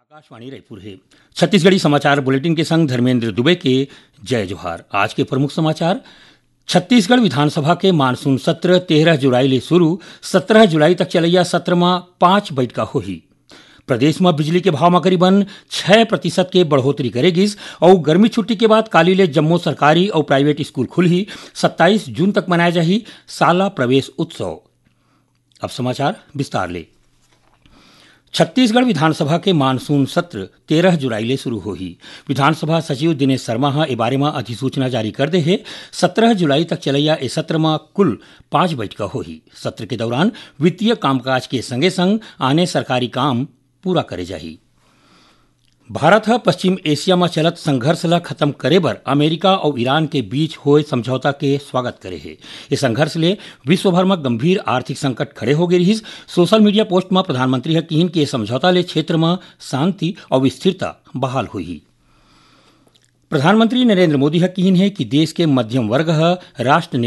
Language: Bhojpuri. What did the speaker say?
आकाशवाणी रायपुर है। छत्तीसगढ़ी समाचार बुलेटिन के संग धर्मेंद्र दुबे के जय जोहार। आज के प्रमुख समाचार। छत्तीसगढ़ विधानसभा के मानसून सत्र 13 जुलाई ले शुरू 17 जुलाई तक चलैया सत्र में 5 बैठका होही। प्रदेश में बिजली के भाव में करीबन 6% के बढ़ोतरी करेगिस और गर्मी छुट्टी के बाद काली ले जम्मो सरकारी और प्राइवेट स्कूल खुलही। 27 जून तक मनाया जाही साला प्रवेश उत्सव। अब समाचार विस्तार ले। छत्तीसगढ़ विधानसभा के मानसून सत्र 13 जुलाई ले शुरू होही। विधानसभा सचिव दिनेश शर्मा ए बारे में अधिसूचना जारी कर दे है। 17 जुलाई तक चलैया इस सत्र में कुल 5 बैठका होही। सत्र के दौरान वित्तीय कामकाज के संगे संग आने सरकारी काम पूरा करे जाही। भारत ह पश्चिम एशिया में चलत संघर्ष ला खत्म करे बर अमेरिका और ईरान के बीच होए समझौता के स्वागत करे है। ये संघर्ष ले विश्व भर में गंभीर आर्थिक संकट खड़े हो गए रहिस। सोशल मीडिया पोस्ट में प्रधानमंत्री ह कहिन कि समझौता ले क्षेत्र में शांति और स्थिरता बहाल हुई। प्रधानमंत्री नरेंद्र मोदी ह कहिन है कि देश के मध्यम वर्ग ह राष्ट्र